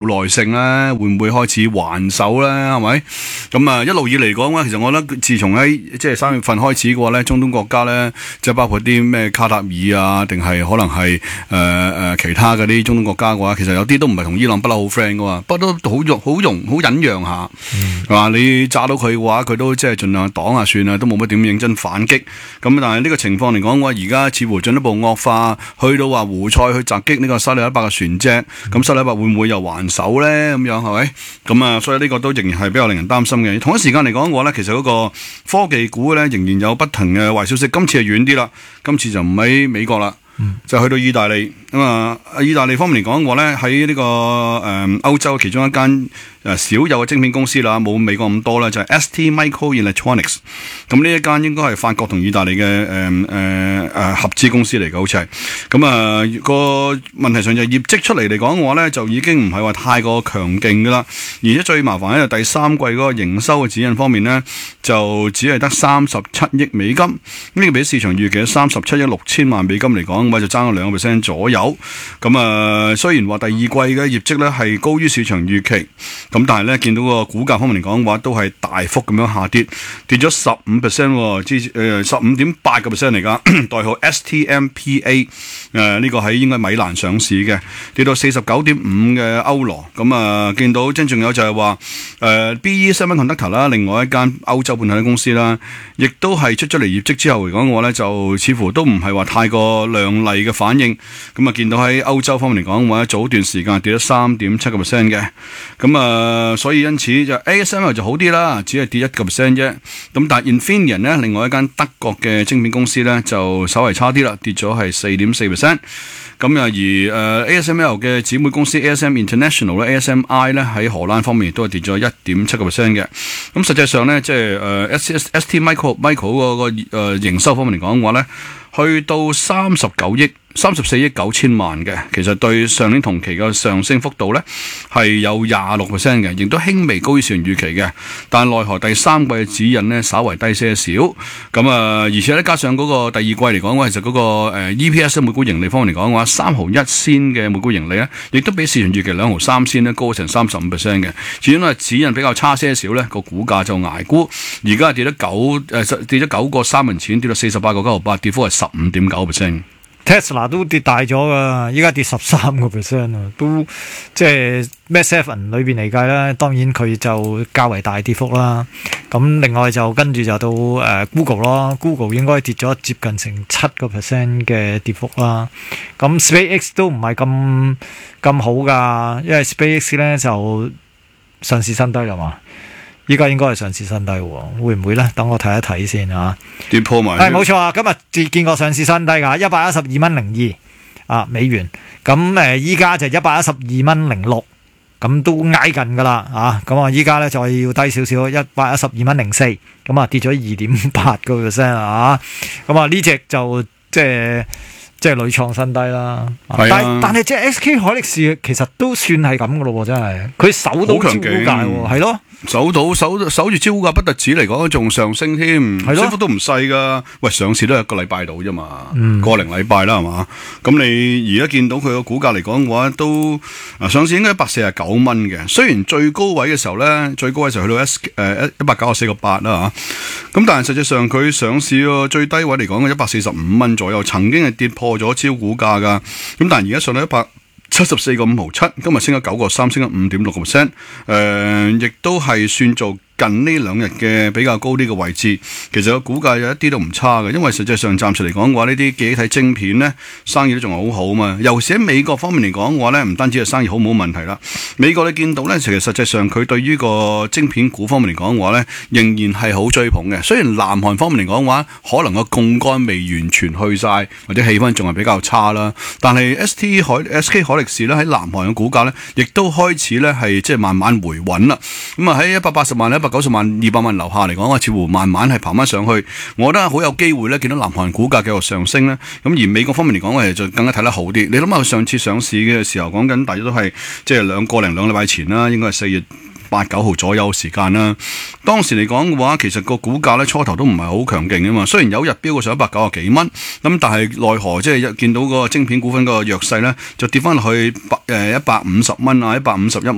耐性咧？會唔會開始還手咧？係咪？咁啊，一路以嚟講咧，其實我覺得自從喺即係3月份開始嘅話咧，中東國家咧，即係包括啲咩卡塔爾啊，定係可能係其他嗰啲中東國家嘅話，其實有啲都唔係同伊朗不嬲好 friend 嘅嘛，不過都好忍讓下，係嘛？你炸到佢嘅話，佢都即係盡量擋下算啦，都冇乜點認真反擊。咁但係呢個情況嚟講嘅話，而家似乎進一步惡化，去到話胡塞去襲擊呢個沙利阿伯嘅船隻，咁沙利阿伯會唔會又還手咧？咁樣係咪？咁啊，所以呢個都仍然係比較令人擔心嘅。同一時間嚟講嘅話咧，其實嗰個科技股咧仍然有不停嘅壞消息。今次係遠啲啦，今次就唔喺美國啦。就去到意大利咁啊！意大利方面嚟講，我咧喺呢個歐洲其中一間少有嘅晶片公司啦，冇美國咁多啦，就係 STMicroelectronics。咁呢一間應該係法國同意大利嘅合資公司嚟嘅，好似係。咁啊個問題上就係業績出嚟嚟講嘅話咧，就已經唔係話太過強勁噶啦。而且最麻煩咧，就第三季嗰個營收嘅指引方面咧，就只係得37億美金。呢個比市場預期37億6千萬美金嚟講，就爭咗2% 左右。咁啊，雖然話第二季嘅業績咧係高於市場預期，咁但係咧見到個股價方面嚟講嘅話，都係大幅咁樣下跌，跌咗15%，15.8% 嚟噶，代號 STMPA。呢個喺應該米蘭上市嘅，跌到49.5嘅歐羅。咁啊，見到即係仲有就係話BE Semiconductor 啦，另外一間歐洲半導體公司啦，亦都係出咗嚟業績之後嚟講嘅話咧，就似乎都唔係話太過亮麗嘅反應。咁啊，見到喺歐洲方面嚟講嘅話，早段時間跌咗3.7% 嘅。咁啊，所以因此就 ASML 就好啲啦，只係跌1% 啫。咁但係 Infineon 咧，另外一間德國嘅晶片公司咧，就稍為差啲啦，跌咗係4.4%。咁啊，而ASML 嘅姊妹公司 ASM International 咧 ，ASMI 咧喺荷蘭方面都係跌咗1.7% 嘅。咁實際上咧，即係STMicro 嗰個營收方面嚟講嘅話咧，去到34億9千萬嘅，其實對上年同期嘅上升幅度咧係有26%嘅，亦都輕微高於市場預期嘅。但係奈何第三季嘅指引咧稍為低些少，咁啊，而且咧加上嗰個第二季嚟講嘅話，其實嗰個EPS 每股盈利方面嚟講嘅話，3毫1仙嘅每股盈利咧，亦都比市場預期2毫3仙咧高成35% 嘅。始終係指引比較差些少咧，個股價就捱沽，而家係跌咗9個3文錢，跌到48個9毫8，跌幅係15.9%。 Tesla 都跌大咗噶，依家跌13% 啊，都即係 Mag7 裏邊嚟計咧，當然佢就較為大跌幅啦。咁另外就跟住就到Google 咯 ，Google 應該跌咗接近成7% 嘅跌幅啦。咁 SpaceX 都唔係咁好噶，因為 SpaceX 咧就上市新低啦嘛。依家應該係上市新低喎，會唔會咧？等我睇一睇先啊！ 跌破埋。 冇錯啊！今日見過上市新低㗎，112.02蚊美元。咁依家就112.06蚊，咁都挨近㗎啦啊！咁啊，依家咧再要低少少，112.04蚊，咁啊跌咗2.8% 啊！咁啊呢隻就即係屢創新低啦。但係即係 SK 海力士其實都算係咁㗎咯喎，真係佢守到招股價喎，係咯。 守住招股價不特止嚟講，仲上升添，升幅都唔細噶。喂，上市都係1個禮拜到啫嘛，個零禮拜啦係嘛。咁你而家見到佢個股價嚟講嘅話，都上市應該149蚊嘅。雖然最高位嘅時候咧，去到194個8啦嚇。咁但係實際上佢上市個最低位嚟講嘅145蚊左右，曾經係跌破咗招股價噶。咁但係而家上到174個5毫7，今日升咗9個3，升咗5.6%。亦都係算做近呢2日嘅比較高啲嘅位置，其實個股價有一啲都唔差嘅，因為實際上暫時嚟講嘅話，呢啲記憶體晶片咧生意都仲係好好嘛。尤其喺美國方面嚟講嘅話咧，唔單止係生意好冇問題啦。美國你見到咧，其實實際上佢對於個晶片股方面嚟講嘅話咧，仍然係好追捧嘅。雖然南韓方面嚟講嘅話，可能個槓桿未完全去晒，或者氣氛仲係比較差啦，但係 SK 海力士咧喺南韓嘅股價咧，亦都開始咧係即係慢慢回穩啦。咁啊喺180萬、190萬、200萬樓下嚟講，似乎慢慢係爬翻上去。我覺得好有機會咧，見到南韓股價繼續上升咧。咁而美國方面嚟講，我哋就更加睇得好啲。你諗下佢上次上市嘅時候，講緊大約都係即係兩個零兩禮拜前啦，應該係4月8、9號左右時間啦。當時嚟講嘅話，其實個股價咧初頭都唔係好強勁啊嘛。雖然有日飆過上190幾蚊，咁但係奈何即係見到個晶片股份個弱勢咧，就跌翻落去150蚊啊，151